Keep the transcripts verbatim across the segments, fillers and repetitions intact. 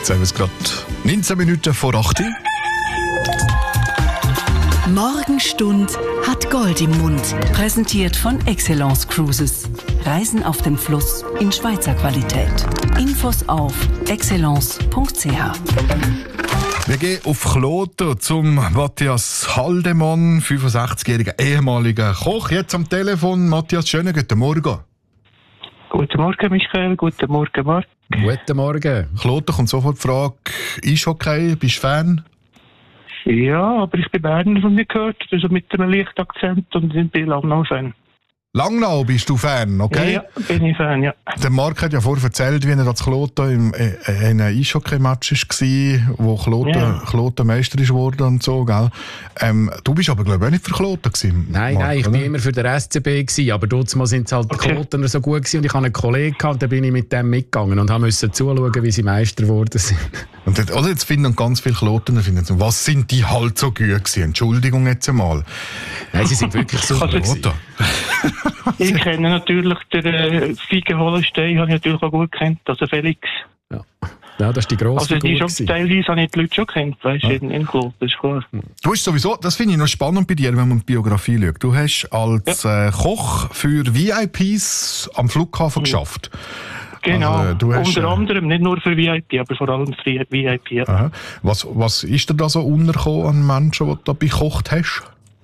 Jetzt haben wir es gerade neunzehn Minuten vor acht. Morgenstund hat Gold im Mund. Präsentiert von Excellence Cruises. Reisen auf dem Fluss in Schweizer Qualität. Infos auf excellence punkt c h. Wir gehen auf Kloten zum Matthias Haldemann, fünfundsechzigjähriger ehemaliger Koch. Jetzt am Telefon. Matthias, schönen guten Morgen. Guten Morgen, Michael. Guten Morgen, Marc. Guten Morgen. Kloten kommt sofort die Frage, Eishockey, bist du Fan? Ja, aber ich bin Berner von mir gehört, also mit einem leichten Akzent und ich bin Langnau-Fan. Langnau bist du Fan, okay? Ja, bin ich Fan, ja. Der Marc hat ja vorher erzählt, wie er als Kloten im, äh, in einem Eishockey-Match war, wo Kloten, ja. Kloten Meister ist worden und so, gell? Ähm, du bist aber, glaube ich, auch nicht für Kloten gewesen, Nein, Marc, nein, ich oder? war immer für den S C B gewesen, aber dort mal sind halt Okay. die Klotener so gut gewesen und ich hatte einen Kollegen gehabt, und dann bin ich mit dem mitgegangen und musste zuschauen, wie sie Meister geworden sind. Und jetzt, oder jetzt finden ganz viele Klotener, finden so, was sind die halt so gut gewesen? Entschuldigung jetzt einmal. Nein, sie sind wirklich super Also, gewesen. Kloten. Ich kenne natürlich den äh, Fiege Hollenstein, habe ich natürlich auch gut kennt, also Felix. Ja. Ja, das ist die grosse Also die Figur schon, gewesen. teilweise habe ich die Leute schon kennt, weißt du, Ja. in, in Kloten, das ist klar. Du hast sowieso, das finde ich noch spannend bei dir, wenn man die Biografie schaut. Du hast als äh, Koch für V I Ps am Flughafen geschafft. Genau, Also, du hast, unter äh, anderem, nicht nur für V I P, aber vor allem für V I P. Ja. Aha. Was, was ist dir da so untergekommen an Menschen, die du da bekocht hast?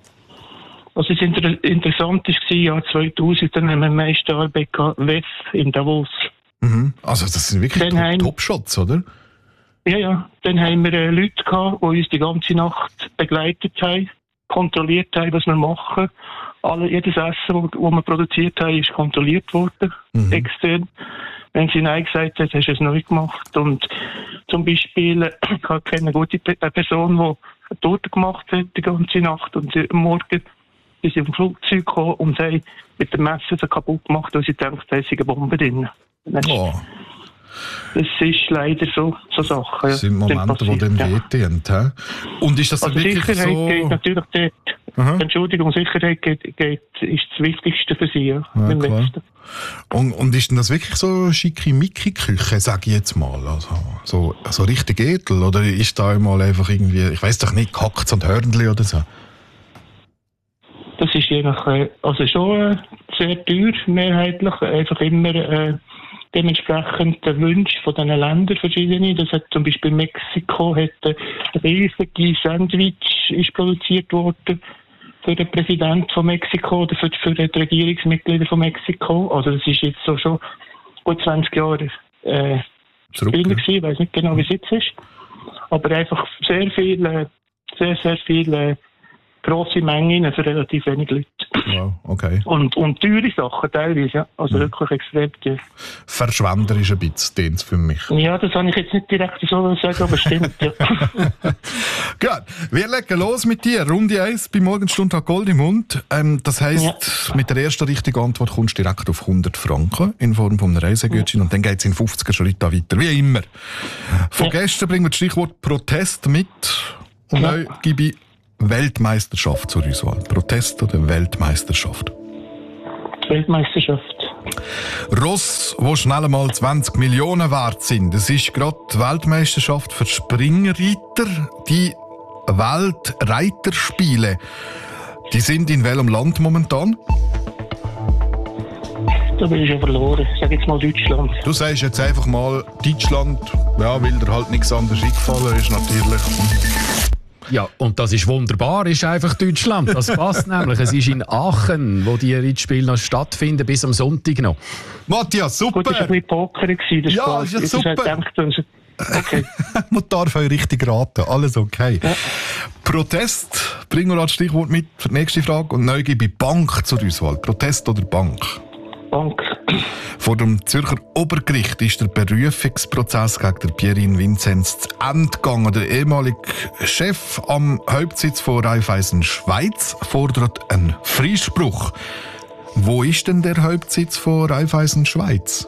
Was also inter interessant war, im Jahr zweitausend, dann haben wir Meisterarbeit gehabt, W E F in Davos. Mhm. Also das sind wirklich Dann haben- Top- Top-Shots, oder? Ja, ja. Dann haben wir äh, Leute gehabt, die uns die ganze Nacht begleitet haben, kontrolliert haben, was wir machen. Alle, jedes Essen, das wir produziert haben, ist kontrolliert worden, Mhm. extern. Wenn sie Nein gesagt hat, hast du es neu gemacht. Und zum Beispiel, äh, ich kenne eine gute Pe eine Person, die eine Torte gemacht hat die ganze Nacht und sie, am Morgen ist sie im Flugzeug gekommen und sie haben mit dem Messer so kaputt gemacht, weil sie denkt, da ist eine Bombe drin. Das, Oh, das ist leider so, so Sachen. Ja. das sind Momente, die dem ja. wehtun. Hä? Und ist das Also wirklich Sicherheit so... geht natürlich dort. Aha. Entschuldigung, Sicherheit geht, geht, ist das Wichtigste für sie. Ja, Ja, beim klar. Letzten. Und, und ist denn das wirklich so schickimicki-Küche, sage ich jetzt mal? Also, so, so richtig edel? Oder ist da einmal einfach irgendwie, ich weiss doch nicht, gehackt und Hörnli oder so? Das ist je nach, äh, also schon äh, sehr teuer, mehrheitlich. Einfach immer äh, dementsprechend der Wunsch von diesen Ländern verschiedene. Das hat zum Beispiel Mexiko, hat äh, ein riesiges Sandwich ist produziert worden für den Präsidenten von Mexiko oder für, für die Regierungsmitglieder von Mexiko. Also das ist jetzt so schon gut zwanzig Jahre äh, Zurück, drin ja. gewesen. Ich weiß nicht genau, wie es jetzt ist. Aber einfach sehr viel, äh, sehr, sehr viel äh, grosse Mengen für relativ wenig Leute. Wow, okay. Und, und teure Sachen teilweise, ja. Also wirklich extrem teuer. Verschwenderisch ein bisschen, den für mich. Ja, das habe ich jetzt nicht direkt so sagen, aber stimmt, ja. Gut, wir legen los mit dir. Runde eins bei Morgenstunde hat Gold im Mund. Ähm, das heisst, mit der ersten richtigen Antwort kommst du direkt auf hundert Franken in Form von einem Reisegutschein und dann geht es in fünfziger Schritten weiter, wie immer. Von Ja. gestern bringen wir das Stichwort Protest mit und Ja. neu gebe ich Weltmeisterschaft zur Auswahl. Protest oder Weltmeisterschaft? Weltmeisterschaft. Ross, die schnell mal zwanzig Millionen wert sind. Das ist gerade die Weltmeisterschaft für Springreiter. Die Weltreiterspiele. Die sind in welchem Land momentan? Da bin ich schon verloren. Ich sage jetzt mal Deutschland. Du sagst jetzt einfach mal Deutschland, ja, weil dir halt nichts anderes eingefallen ist, natürlich. Ja, und das ist wunderbar, ist einfach Deutschland. Das passt nämlich. Es ist in Aachen, wo die Reitspiele noch stattfinden, bis am Sonntag noch. Matthias, super! Gut, das war ein bisschen Poker gewesen. Das Ja, war- ist ja das super. hat gedacht, also, okay. Man darf euch richtig raten, alles okay. Ja. Protest, bringen wir als Stichwort mit für die nächste Frage. Und neu gebe ich Bank zur Auswahl. Protest oder Bank? Bank. Vor dem Zürcher Obergericht ist der Berufungsprozess gegen den Pierin Vinzenz zu Ende gegangen. Der ehemalige Chef am Hauptsitz von Raiffeisen Schweiz fordert einen Freispruch. Wo ist denn der Hauptsitz von Raiffeisen Schweiz?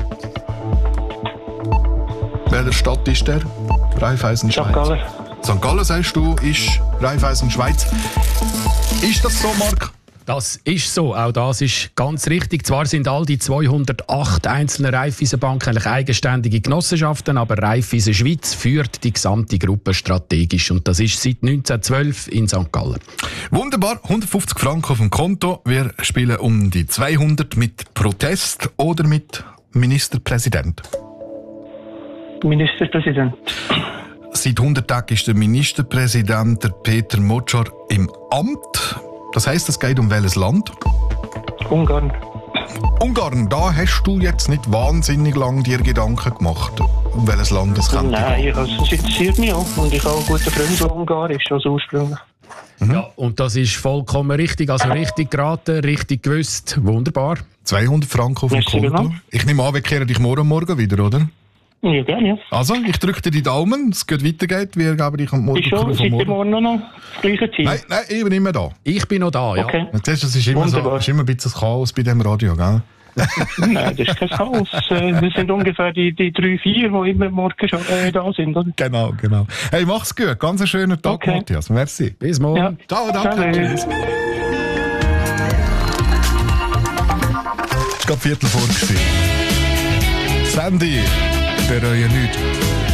Welcher Stadt ist der? Raiffeisen Schweiz. Sankt Gallen. Sankt Gallen, sagst du, ist Raiffeisen Schweiz. Ist das so, Marc? Das ist so, auch das ist ganz richtig. Zwar sind all die zweihundertacht einzelnen Raiffeisenbanken eigentlich eigenständige Genossenschaften, aber Raiffeisen Schweiz führt die gesamte Gruppe strategisch und das ist seit neunzehnhundertzwölf in Sankt Gallen. Wunderbar, hundertfünfzig Franken auf dem Konto. Wir spielen um die zweihundert mit Protest oder mit Ministerpräsident. Ministerpräsident. Seit hundert Tagen ist der Ministerpräsident, der Peter Motschar, im Amt. Das heisst, es geht um welches Land? Ungarn. Ungarn, da hast du jetzt nicht wahnsinnig lang dir Gedanken gemacht, um welches Land es könnte. Nein, also, es interessiert mich auch. Und ich habe einen guten Freund, der Ungar ist, also ursprünglich. Mhm. Ja, und das ist vollkommen richtig. Also richtig geraten, richtig gewusst. Wunderbar. zweihundert Franken auf dem Merci Konto. genau. Ich nehme an, wir kehren dich morgen Morgen wieder, oder? Ja, gerne, ja. Also, ich drücke dir die Daumen, es geht weitergeht. Wir geben dich am Morgen. Ist schon, seid ihr morgen noch das gleiche Ziel? Nein, nein, ich bin nicht mehr da. Ich bin noch da, ja. Okay. Das ist immer, so, Wunderbar. ist immer ein bisschen Chaos bei diesem Radio, gell? Nein, das ist kein Chaos. Äh, Das sind ungefähr die, die drei, vier, die immer morgen schon äh, da sind, oder? Genau, genau. Hey, mach's gut. Ganz einen schönen Tag, Okay. Matthias. Merci. Bis morgen. Ja. Ciao, danke. Salut. Tschüss. Es war gerade Viertel vor. gewesen. Sandy, bereue nichts.